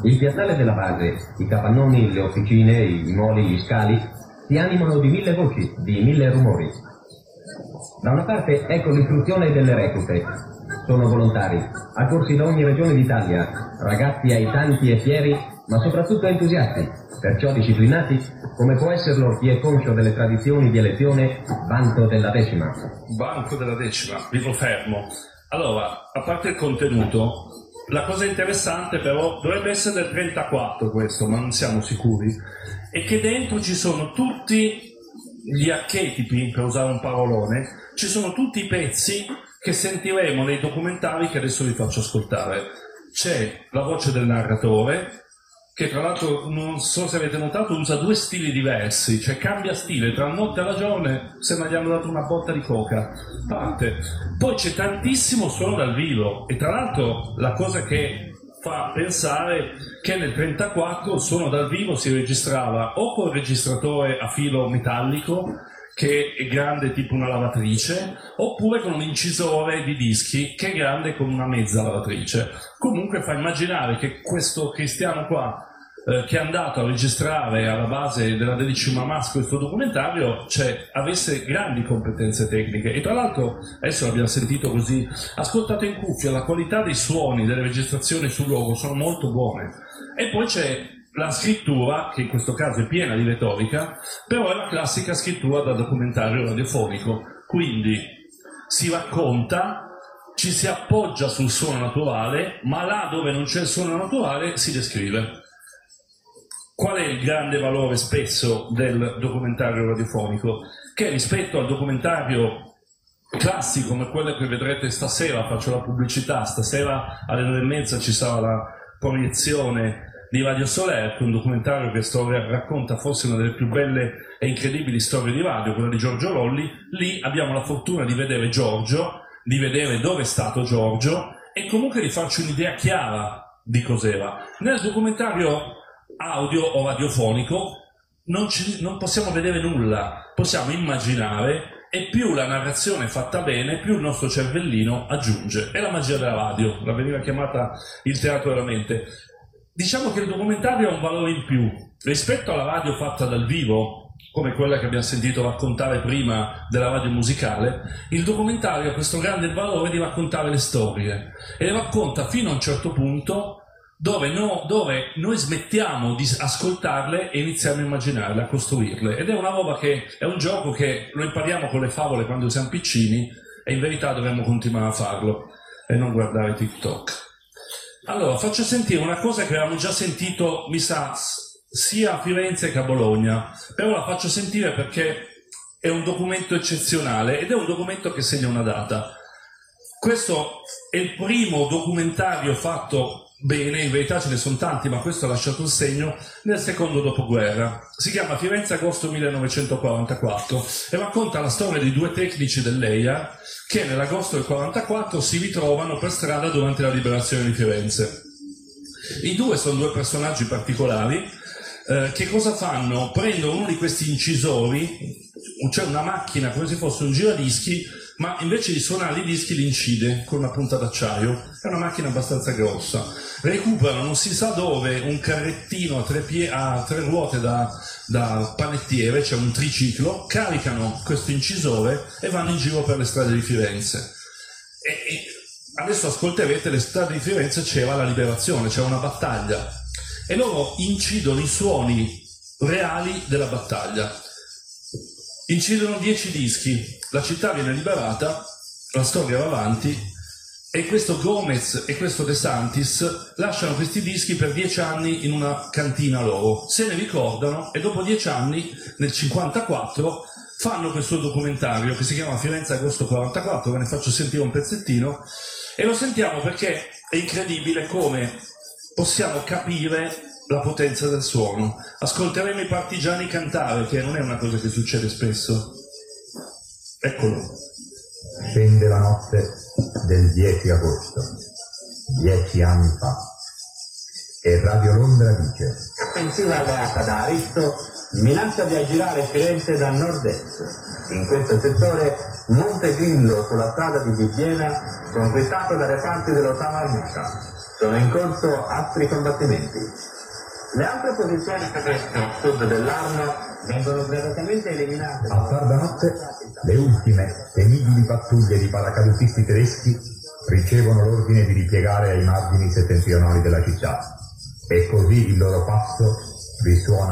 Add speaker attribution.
Speaker 1: Il piazzale della base, i capannoni, le officine, i moli, gli scali, si animano di 1000 voci, di 1000 rumori. Da una parte ecco l'istruzione delle reclute. Sono volontari, accorsi da ogni regione d'Italia, ragazzi aitanti e fieri, ma soprattutto entusiasti, perciò disciplinati, come può esserlo chi è conscio delle tradizioni di elezione Banco della Decima.
Speaker 2: Banco della Decima, vivo fermo. Allora, a parte il contenuto, la cosa interessante però dovrebbe essere del 34 questo, ma non siamo sicuri, è che dentro ci sono tutti gli archetipi, per usare un parolone, ci sono tutti i pezzi che sentiremo nei documentari che adesso vi faccio ascoltare. C'è la voce del narratore, che tra l'altro non so se avete notato usa 2 stili diversi, cioè cambia stile tra notte e ragione, sembra gli hanno dato una botta di coca, parte. Poi c'è tantissimo suono dal vivo e tra l'altro la cosa che fa pensare che nel 34 il suono dal vivo si registrava o col registratore a filo metallico che è grande tipo una lavatrice, oppure con un incisore di dischi che è grande come una mezza lavatrice. Comunque fa immaginare che questo cristiano qua che è andato a registrare alla base della 12ª Mas questo documentario, cioè avesse grandi competenze tecniche. E tra l'altro, adesso l'abbiamo sentito così, ascoltate in cuffia, la qualità dei suoni delle registrazioni sul luogo sono molto buone. E poi c'è la scrittura, che in questo caso è piena di retorica, però è la classica scrittura da documentario radiofonico, quindi si racconta, ci si appoggia sul suono naturale, ma là dove non c'è il suono naturale si descrive. Qual è il grande valore spesso del documentario radiofonico? Che rispetto al documentario classico come quello che vedrete stasera, faccio la pubblicità, stasera alle 9:30 ci sarà la proiezione di Radio Soler, un documentario che racconta forse una delle più belle e incredibili storie di radio, quella di Giorgio Rolli. Lì abbiamo la fortuna di vedere Giorgio, di vedere dove è stato Giorgio e comunque di farci un'idea chiara di cos'era. Nel documentario audio o radiofonico non possiamo vedere nulla, possiamo immaginare, e più la narrazione è fatta bene, più il nostro cervellino aggiunge. È la magia della radio, la veniva chiamata il teatro della mente. Diciamo che il documentario ha un valore in più rispetto alla radio fatta dal vivo, come quella che abbiamo sentito raccontare prima della radio musicale. Il documentario ha questo grande valore di raccontare le storie, e le racconta fino a un certo punto dove noi smettiamo di ascoltarle e iniziamo a immaginarle, a costruirle. Ed è una roba che è un gioco che lo impariamo con le favole quando siamo piccini, e in verità dovremmo continuare a farlo e non guardare TikTok. Allora, faccio sentire una cosa che avevamo già sentito, mi sa, sia a Firenze che a Bologna, però la faccio sentire perché è un documento eccezionale ed è un documento che segna una data. Questo è il primo documentario fatto bene, in verità ce ne sono tanti, ma questo ha lasciato il segno, nel secondo dopoguerra. Si chiama Firenze agosto 1944 e racconta la storia di 2 tecnici dell'EIA che nell'agosto del 1944 si ritrovano per strada durante la liberazione di Firenze. I 2 sono 2 personaggi particolari. Che cosa fanno? Prendono uno di questi incisori, c'è una macchina come se fosse un giradischi, ma invece di suonare i dischi li incide con una punta d'acciaio. È una macchina abbastanza grossa. Recuperano non si sa dove un carrettino a 3 ruote da panettiere, c'è un triciclo, caricano questo incisore e vanno in giro per le strade di Firenze. E adesso ascolterete, le strade di Firenze c'era la liberazione, c'era una battaglia, e loro incidono i suoni reali della battaglia. Incidono 10 dischi, la città viene liberata, la storia va avanti, e questo Gomez e questo De Santis lasciano questi dischi per 10 anni in una cantina loro, se ne ricordano, e dopo 10 anni, nel 1954, fanno questo documentario che si chiama Firenze agosto 44, ve ne faccio sentire un pezzettino, e lo sentiamo perché è incredibile come possiamo capire la potenza del suono. Ascolteremo i partigiani cantare, che non è una cosa che succede spesso. Eccolo.
Speaker 3: Scende la notte del 10 agosto, 10 anni fa, e Radio Londra dice:
Speaker 4: Offensiva alleata da Aristo minaccia di aggirare Firenze da nord-est. In questo settore Monte Grillo, sulla strada di Bibbiena, conquistato da reparti dell'8ª Armata. Sono in corso aspri combattimenti. Le altre posizioni tedesche a sud dell'Arno vengono gradatamente eliminate.
Speaker 3: A tarda notte, le ultime temibili pattuglie di paracadutisti tedeschi ricevono l'ordine di ripiegare ai margini settentrionali della città, e così il loro passo risuona